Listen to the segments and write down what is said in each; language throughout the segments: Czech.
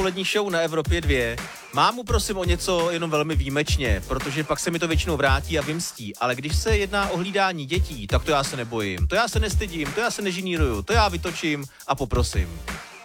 odpolední show na Evropě 2. Mámu prosím o něco jenom velmi výjimečně, protože pak se mi to většinou vrátí a vymstí, ale když se jedná o hlídání dětí, tak to já se nebojím, to já se nestydím, to já se nežiníruju, to já vytočím a poprosím.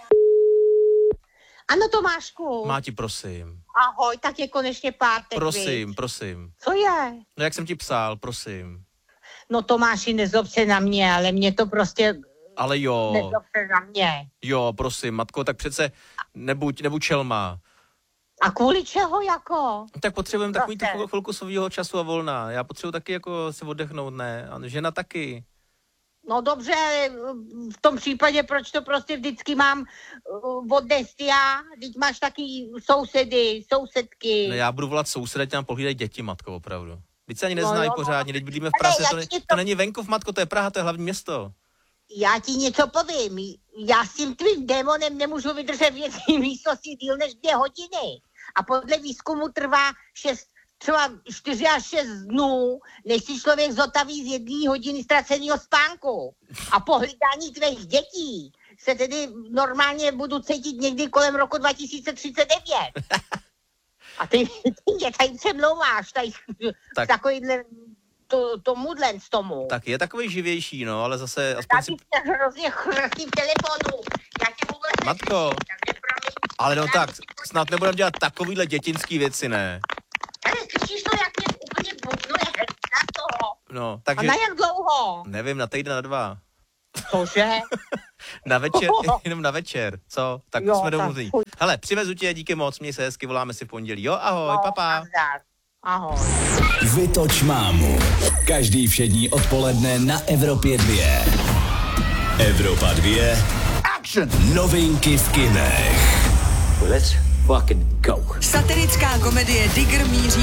Ano, Tomášku. Máti, prosím. Ahoj, tak je konečně pátek, viď? Prosím. Co je? No jak jsem ti psal, prosím. No Tomáši, nezlob se na mě, ale mě to prostě... Ale jo. Nezlob se na mě. Jo, prosím, matko, tak přece nebuď čelma. A kvůli čeho jako? Tak potřebujeme takový tu chvilku svýho času a volna. Já potřebuji taky jako se oddechnout, ne? A žena taky. No dobře, v tom případě, proč to prostě vždycky mám odnést já? Teď máš taky sousedy, sousedky. No já budu volat souseda, tě nám pohlídají děti, matko, opravdu. Teď se ani neznají pořádně, teď bydlíme v Praze, to není venkov, matko, to je Praha, to je hlavní město. Já ti něco povím, já s tím tvým démonem nemůžu vydržet v jedné místnosti díl než 2 hodiny. A podle výzkumu trvá třeba 4 až 6 dnů, než si člověk zotaví z 1 hodiny ztraceného spánku. A po hlídání tvých dětí se tedy normálně budu cítit někdy kolem roku 2039. A ty mě tady přemlouváš, tady tak. Takovýhle tomuhle z tomu. Tak je takový živější, no, ale zase aspoň si... hrozně chrstím telefonu. Já tě vůbec Matko, ale no tak, snad nebudeme dělat takovýhle dětinský věci, ne? Ale slyšíš to, jak mě úplně bubnuje na toho. No, takže... A na jak dlouho? Nevím, na týden, na 2. Cože? Na večer, jenom na večer, co? Tak jo, jsme domluvili. Hele, přivezu tě, díky moc, měj se hezky, voláme si v pondělí. Jo, ahoj, papa. Ahoj. Vytoč mámu. Každý všední odpoledne na Evropě 2. Evropa 2. Action! Novinky v kinech. Let's fucking go. Satirická komedie Digger míří